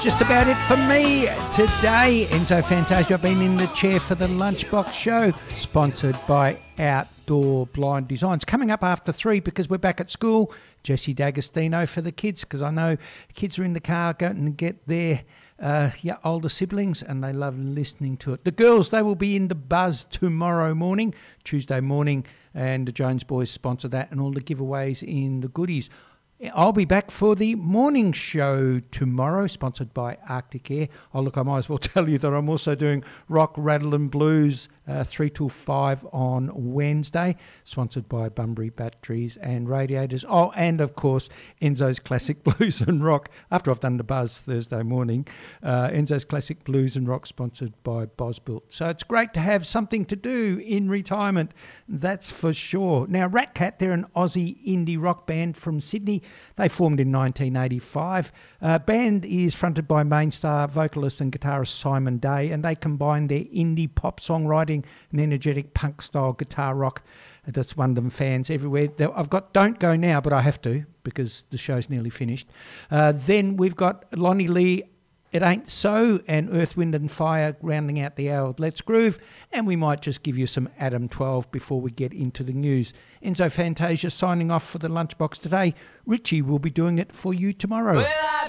Just about it for me today. Enzo Fantasia. I've been in the chair for the Lunchbox Show, sponsored by Outdoor Blind Designs. Coming up after 3 because we're back at school. Jesse D'Agostino for the kids, because I know kids are in the car going to get their older siblings and they love listening to it. The girls, they will be in the Buzz tomorrow morning, Tuesday morning, and the Jones Boys sponsor that and all the giveaways in the goodies. I'll be back for the morning show tomorrow, sponsored by Arctic Air. Oh, look, I might as well tell you that I'm also doing Rock, Rattle and Blues 3 till 5 on Wednesday, sponsored by Bunbury Batteries and Radiators. Oh, and of course, Enzo's Classic Blues and Rock, after I've done the Buzz Thursday morning, Enzo's Classic Blues and Rock, sponsored by Bosbuilt. So it's great to have something to do in retirement, that's for sure. Now, Rat Cat, they're an Aussie indie rock band from Sydney. They formed in 1985. Band is fronted by main star vocalist and guitarist Simon Day, and they combine their indie pop songwriting and energetic punk-style guitar rock. That's won them fans everywhere. I've got Don't Go Now, but I have to because the show's nearly finished. Then we've got Lonnie Lee, It Ain't So, and Earth, Wind and Fire rounding out the hour. Let's Groove, and we might just give you some Adam 12 before we get into the news. Enzo Fantasia signing off for the Lunchbox today. Richie will be doing it for you tomorrow. Well,